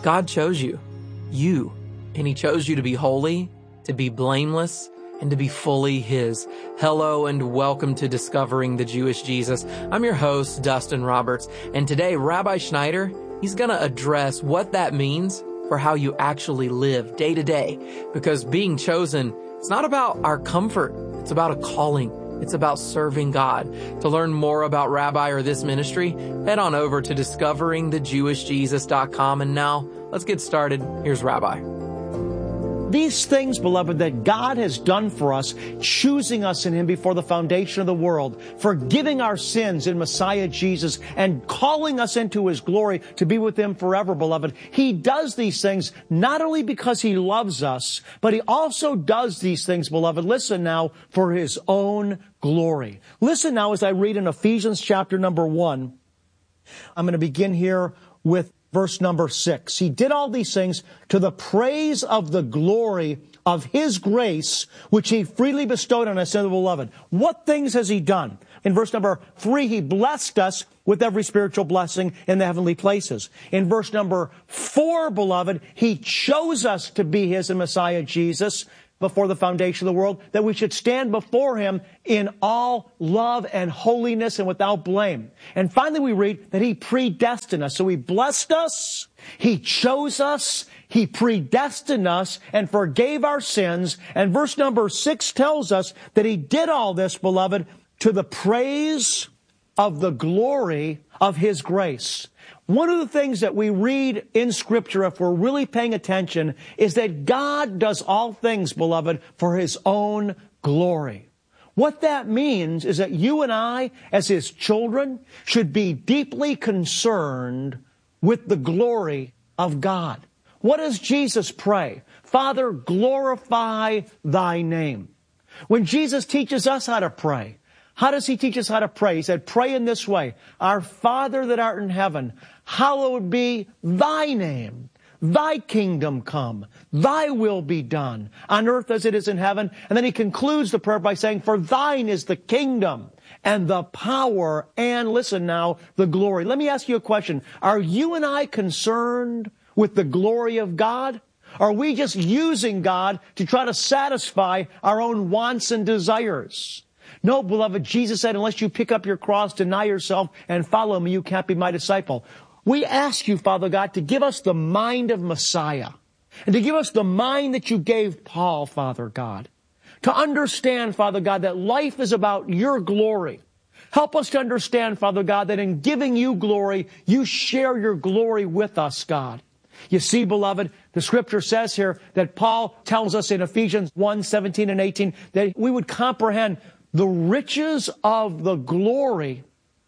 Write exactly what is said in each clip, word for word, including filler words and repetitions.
God chose you, you, and He chose you to be holy, to be blameless, and to be fully His. Hello and welcome to Discovering the Jewish Jesus. I'm your host, Dustin Roberts, and today Rabbi Schneider, he's going to address what that means for how you actually live day to day, because being chosen, it's not about our comfort, it's about a calling. It's about serving God. To learn more about Rabbi or this ministry, head on over to discovering the jewish jesus dot com. And now, let's get started. Here's Rabbi. These things, beloved, that God has done for us, choosing us in Him before the foundation of the world, forgiving our sins in Messiah Jesus, and calling us into His glory to be with Him forever, beloved. He does these things not only because He loves us, but He also does these things, beloved, listen now, for His own glory. Listen now as I read in Ephesians chapter number one. I'm going to begin here with verse number six. He did all these things to the praise of the glory of His grace, which He freely bestowed on us in the beloved. What things has He done? In verse number three, He blessed us with every spiritual blessing in the heavenly places. In verse number four, beloved, He chose us to be His in Messiah Jesus before the foundation of the world, that we should stand before Him in all love and holiness and without blame. And finally we read that He predestined us. So He blessed us, He chose us, He predestined us and forgave our sins. And verse number six tells us that He did all this, beloved, to the praise of the glory of His grace. One of the things that we read in Scripture, if we're really paying attention, is that God does all things, beloved, for His own glory. What that means is that you and I, as His children, should be deeply concerned with the glory of God. What does Jesus pray? Father, glorify Thy name. When Jesus teaches us how to pray, how does He teach us how to pray? He said, pray in this way. Our Father that art in heaven, hallowed be Thy name. Thy kingdom come. Thy will be done on earth as it is in heaven. And then He concludes the prayer by saying, for Thine is the kingdom and the power and, listen now, the glory. Let me ask you a question. Are you and I concerned with the glory of God? Are we just using God to try to satisfy our own wants and desires? No, beloved, Jesus said, unless you pick up your cross, deny yourself, and follow Me, you can't be My disciple. We ask You, Father God, to give us the mind of Messiah, and to give us the mind that You gave Paul, Father God, to understand, Father God, that life is about Your glory. Help us to understand, Father God, that in giving You glory, You share Your glory with us, God. You see, beloved, the Scripture says here that Paul tells us in Ephesians one, seventeen and eighteen that we would comprehend the riches of the glory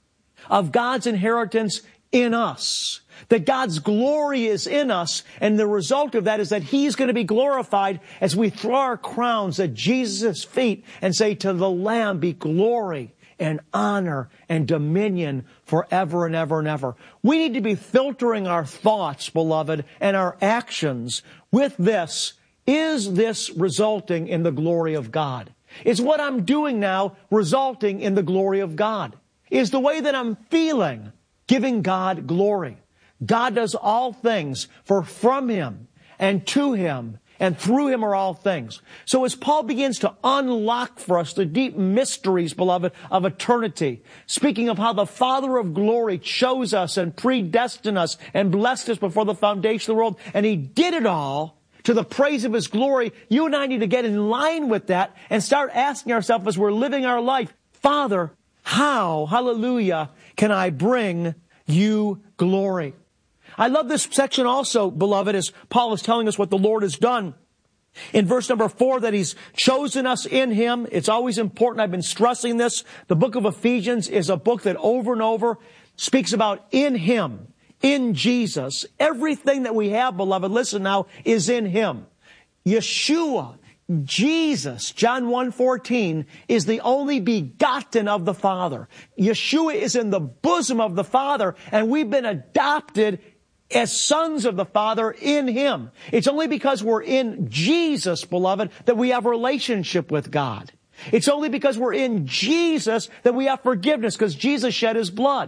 of God's inheritance in us. That God's glory is in us, and the result of that is that He's going to be glorified as we throw our crowns at Jesus' feet and say, to the Lamb be glory and honor and dominion forever and ever and ever. We need to be filtering our thoughts, beloved, and our actions with this. Is this resulting in the glory of God? Is what I'm doing now resulting in the glory of God? Is the way that I'm feeling giving God glory? God does all things, for from Him and to Him and through Him are all things. So as Paul begins to unlock for us the deep mysteries, beloved, of eternity, speaking of how the Father of glory chose us and predestined us and blessed us before the foundation of the world, and He did it all to the praise of His glory, you and I need to get in line with that and start asking ourselves as we're living our life, Father, how, hallelujah, can I bring You glory? I love this section also, beloved, as Paul is telling us what the Lord has done. In verse number four, that He's chosen us in Him. It's always important. I've been stressing this. The book of Ephesians is a book that over and over speaks about in Him. In Jesus. Everything that we have, beloved, listen now, is in Him. Yeshua, Jesus, John one fourteen, is the only begotten of the Father. Yeshua is in the bosom of the Father, and we've been adopted as sons of the Father in Him. It's only because we're in Jesus, beloved, that we have a relationship with God. It's only because we're in Jesus that we have forgiveness, because Jesus shed His blood.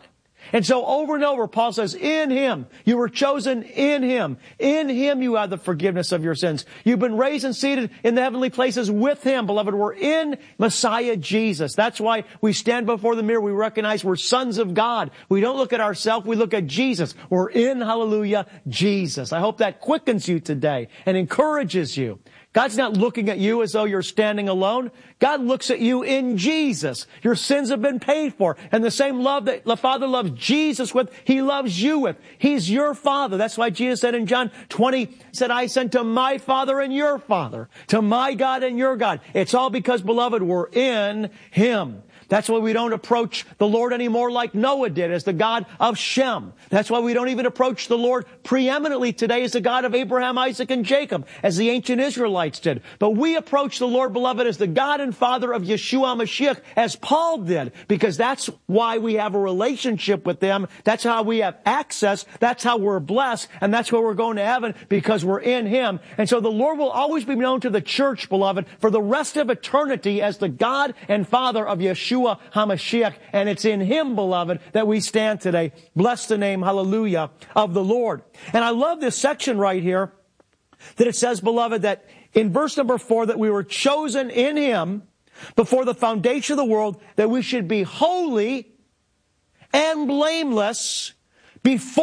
And so over and over, Paul says, in Him, you were chosen in Him. In Him you have the forgiveness of your sins. You've been raised and seated in the heavenly places with Him. Beloved, we're in Messiah Jesus. That's why we stand before the mirror. We recognize we're sons of God. We don't look at ourselves. We look at Jesus. We're in, hallelujah, Jesus. I hope that quickens you today and encourages you. God's not looking at you as though you're standing alone. God looks at you in Jesus. Your sins have been paid for. And the same love that the Father loves Jesus with, He loves you with. He's your Father. That's why Jesus said in John twenty, He said, I sent to my Father and your Father, to my God and your God. It's all because, beloved, we're in Him. That's why we don't approach the Lord anymore like Noah did as the God of Shem. That's why we don't even approach the Lord preeminently today as the God of Abraham, Isaac, and Jacob, as the ancient Israelites did. But we approach the Lord, beloved, as the God and Father of Yeshua Mashiach, as Paul did, because that's why we have a relationship with them. That's how we have access. That's how we're blessed. And that's where we're going to heaven, because we're in Him. And so the Lord will always be known to the church, beloved, for the rest of eternity as the God and Father of Yeshua HaMashiach, and it's in Him, beloved, that we stand today. Bless the name, hallelujah, of the Lord. And I love this section right here that it says, beloved, that in verse number four, that we were chosen in Him before the foundation of the world, that we should be holy and blameless before